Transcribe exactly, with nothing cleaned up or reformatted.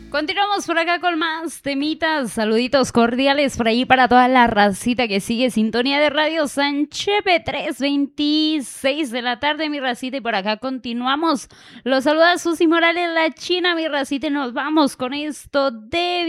Continuamos por acá con más temitas, saluditos cordiales por ahí para toda la racita que sigue sintonía de Radio Sanchepe, tres veintiséis de la tarde, mi racita, y por acá continuamos. Los saluda Susi Morales, la China, mi racita, y nos vamos con esto de